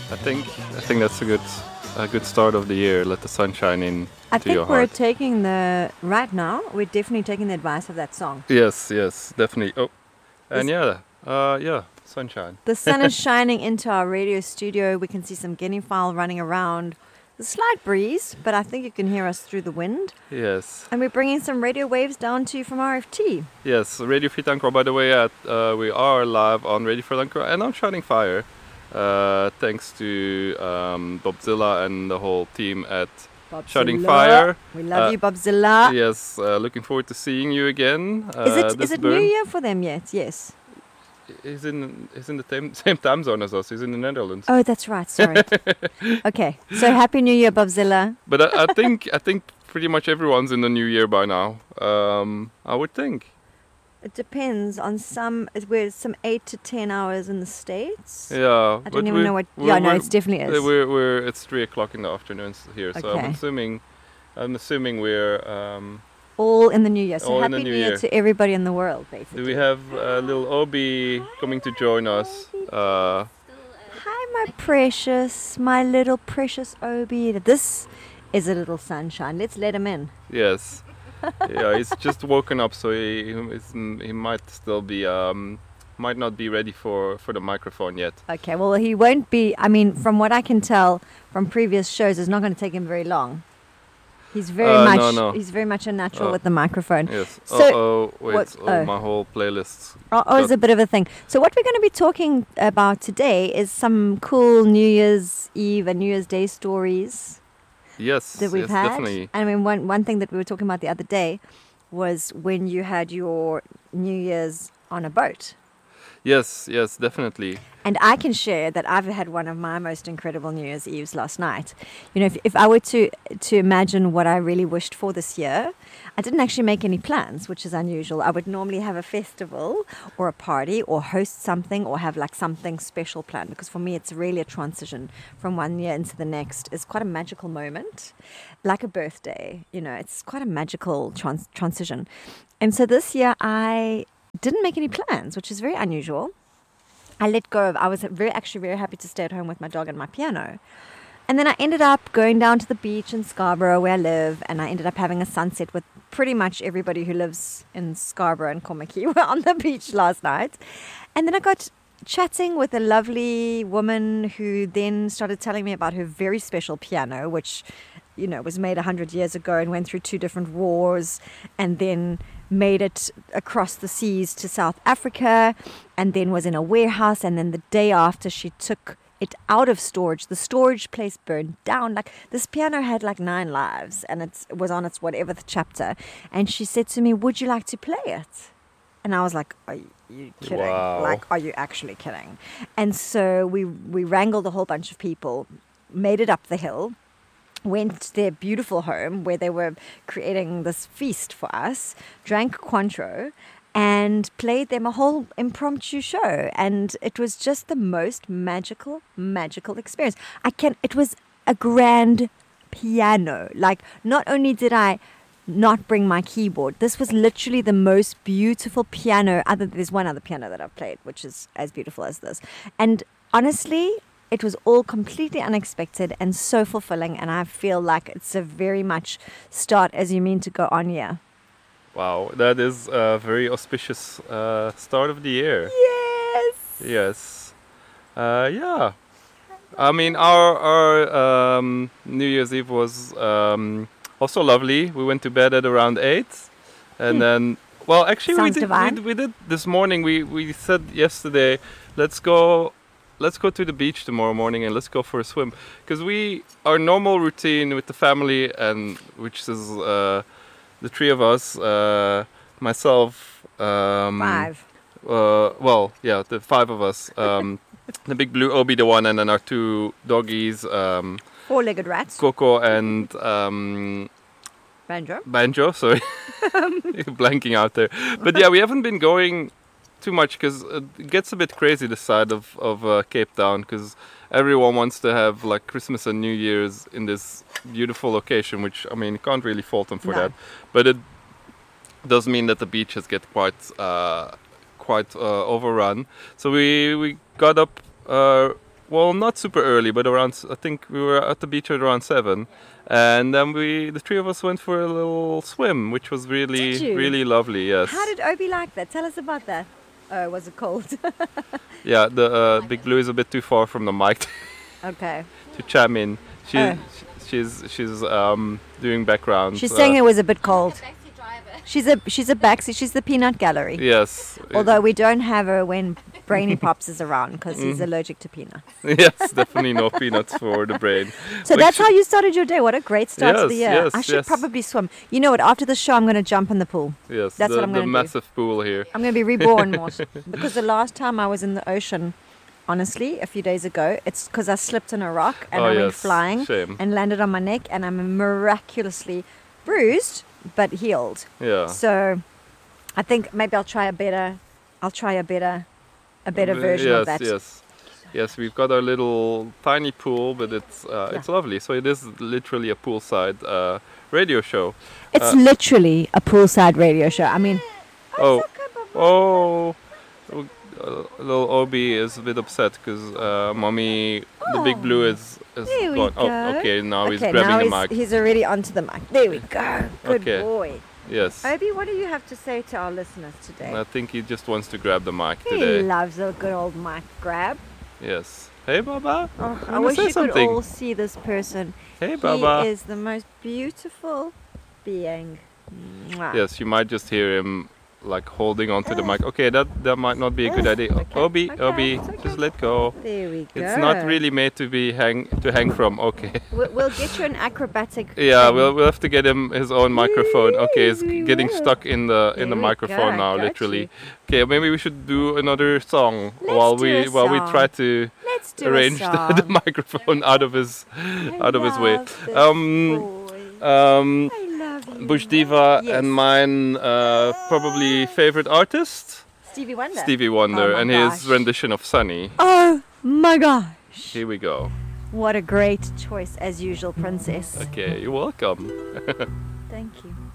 I think that's a good start of the year. Let the sun shine in I to your think we're heart. taking right now, we're definitely taking the advice of that song. Yes, definitely. Oh, and This- yeah, sunshine. The sun is shining into our radio studio. We can see some guinea fowl running around. There's a slight breeze, but I think you can hear us through the wind. Yes, And we're bringing some radio waves down to you from RFT. yes. Radio Free Tankro. By the way, we are live on Radio Free Tankro and on Shining Fire. Thanks to Bobzilla and the whole team at Shining Bobzilla. Fire. We love you, Bobzilla. Yes, looking forward to seeing you again. Is it New Year for them yet? Yes. He's in the same time zone as us. He's in the Netherlands. Oh, that's right. Sorry. Okay. So Happy New Year, Bobzilla. But I think pretty much everyone's in the new year by now. I would think. It depends on we're some 8 to 10 hours in the States. Yeah. I don't even know what. Yeah, no, it's definitely is. It's 3 o'clock in the afternoon here, so Okay. I'm assuming we're. All in the new year. So All in Happy the New new Year year. to everybody in the world, basically. Do we have little Obi coming to join us? Hi, my precious, my little precious Obi. This is a little sunshine. Let's let him in. Yes. Yeah, he's just woken up, so he might still be might not be ready for the microphone yet. Okay, well, he won't be. I mean, from what I can tell from previous shows, it's not going to take him very long. He's very no. He's very much a natural Oh. with the microphone. Yes. So, wait. what- oh. My whole playlist. It's a bit of a thing. So what we're going to be talking about today is some cool New Year's Eve and New Year's Day stories Yes. that we've yes, had. definitely. I mean, one thing that we were talking about the other day was when you had your New Year's on a boat. Yes, definitely. And I can share that I've had one of my most incredible New Year's Eves last night. You know, if I were to imagine what I really wished for this year, I didn't actually make any plans, which is unusual. I would normally have a festival or a party or host something or have like something special planned, because for me it's really a transition from one year into the next. It's quite a magical moment, like a birthday. You know, it's quite a magical transition. And so this year I didn't make any plans, which is very unusual. I let go of. I was very happy to stay at home with my dog and my piano. And then I ended up going down to the beach in Scarborough where I live, and I ended up having a sunset with pretty much everybody who lives in Scarborough and Komaki. We were on the beach last night. And then I got chatting with a lovely woman who then started telling me about her very special piano, which, you know, was made 100 years ago and went through 2 different wars and then made it across the seas to South Africa and then was in a warehouse. And then the day after she took it out of storage, the storage place burned down. Like, this piano had like 9 lives and it was on its whatever the chapter. And she said to me, "Would you like to play it?" And I was like, "Are you kidding? Wow. Like, are you actually kidding?" And so we wrangled a whole bunch of people, made it up the hill, went to their beautiful home where they were creating this feast for us, drank Cointreau, and played them a whole impromptu show. And it was just the most magical experience. It was a grand piano. Like, not only did I not bring my keyboard, this was literally the most beautiful piano. There's one other piano that I've played, which is as beautiful as this. And honestly, it was all completely unexpected and so fulfilling, and I feel like it's a very much start as you mean to go on year. Wow, that is a very auspicious start of the year. Yes. Yes. Yeah. I mean, our New Year's Eve was also lovely. We went to bed at around 8, and then, well, actually, Sounds divine. we did this morning. We said yesterday, let's go to the beach tomorrow morning and let's go for a swim, because our normal routine with the family, and which is the 3 of us, myself, 5. well, yeah, the 5 of us, the big blue Obi, the one, and then our 2 doggies, 4-legged rats. Coco and Banjo, sorry, blanking out there. But yeah, we haven't been going too much because it gets a bit crazy this side of Cape Town, because everyone wants to have like Christmas and New Year's in this beautiful location, which, I mean, you can't really fault them for No. that. But it does mean that the beaches get quite overrun. So we got up well, not super early, but around. I think we were at the beach at around 7, and then the three of us went for a little swim, which was really, Did you? really lovely. Yes. How did Obi like that? Tell us about that. Oh, was it cold? Yeah, the Big Blue is a bit too far from the mic Okay. to chime in. She, Oh. she's doing background. She's saying it was a bit cold. Taxi driver. She's a backseat. She's the peanut gallery. Yes. Although we don't have her when Brainy Pops is around because Mm-hmm. he's allergic to peanuts. Yes, definitely no peanuts for the brain. So Which- that's how you started your day. What a great start to the Yes, year. yes, I should yes. probably swim. You know what? After the show, I'm going to jump in the pool. Yes, That's the, what I'm the gonna do. massive pool here. I'm going to be reborn, Mort. Because the last time I was in the ocean, honestly, a few days ago, it's because I slipped on a rock and Oh, I went yes, flying shame. and landed on my neck, and I'm miraculously bruised but healed. Yeah. So I think maybe I'll try a better version yes, of that. Yes, yes. We've got our little tiny pool, but it's lovely. So it is literally a poolside radio show. It's literally a poolside radio show. I mean, Oh, oh. Little Obi is a bit upset because mommy, the Big Blue is There we gone. go. Oh, okay. Now he's okay, grabbing now the mic. he's already onto the mic. There we go. Good Okay. boy. Yes. Obi, what do you have to say to our listeners today? I think he just wants to grab the mic He today. loves a good old mic grab. Yes. Hey, Baba. Oh, I Wanna wish say you something? could all see this person. Hey, He Baba. is the most beautiful being. Mwah. Yes, you might just hear him like holding onto the mic. Okay, that might not be a good idea. Okay, Obi, okay, Obi, it's okay. just let go. There we go. It's not really made to be hang from. Okay. We'll get you an acrobatic. Yeah, thing. we'll have to get him his own microphone. Okay, he's We getting will. stuck in the There we microphone go, now, got literally. you. Okay, maybe we should do another song Let's while do we a while we song. try to Let's do arrange a the song. microphone out of his way. love this Um, boy. I love you. Bush Diva Yes. and mine probably favorite artist Stevie Wonder. Stevie Wonder Oh my and gosh. his rendition of Sunny. Oh my gosh. Here we go. What a great choice, as usual, Princess. Okay, you're welcome. Thank you.